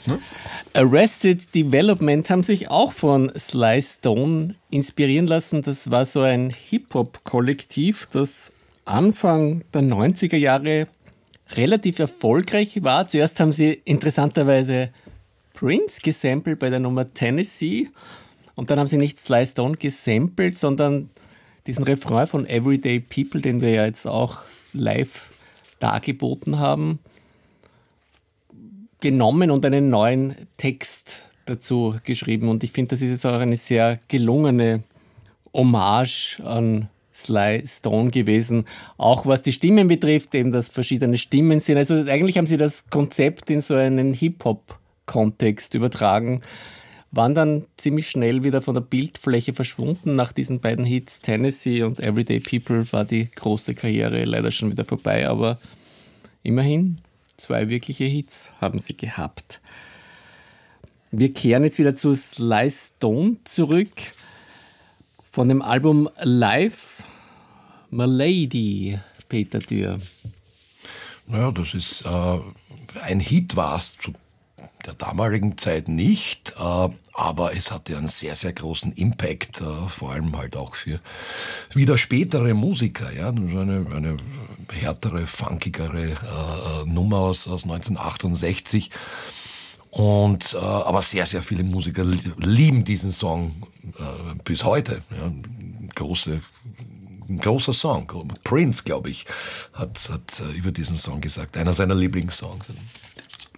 Ne? Arrested Development haben sich auch von Sly Stone inspirieren lassen. Das war so ein Hip-Hop-Kollektiv, das Anfang der 90er Jahre relativ erfolgreich war. Zuerst haben sie interessanterweise Prince gesampelt bei der Nummer Tennessee und dann haben sie nicht Sly Stone gesampelt, sondern diesen Refrain von Everyday People, den wir ja jetzt auch live dargeboten haben, genommen und einen neuen Text dazu geschrieben. Und ich finde, das ist jetzt auch eine sehr gelungene Hommage an Sly Stone gewesen. Auch was die Stimmen betrifft, eben, dass verschiedene Stimmen sind. Also eigentlich haben sie das Konzept in so einen Hip-Hop-Kontext übertragen, waren dann ziemlich schnell wieder von der Bildfläche verschwunden. Nach diesen beiden Hits Tennessee und Everyday People war die große Karriere leider schon wieder vorbei, aber immerhin 2 wirkliche Hits haben sie gehabt. Wir kehren jetzt wieder zu Sly Stone zurück. Von dem Album Live, My Lady, Peter Dürr. Naja, das ist ein Hit, war es zu der damaligen Zeit nicht, aber es hatte einen sehr, sehr großen Impact, vor allem halt auch für wieder spätere Musiker. Ja? Eine härtere, funkigere Nummer aus 1968. Und, aber sehr, sehr viele Musiker lieben diesen Song bis heute. Ja? Ein großer Song. Prince, glaube ich, hat über diesen Song gesagt. Einer seiner Lieblingssongs.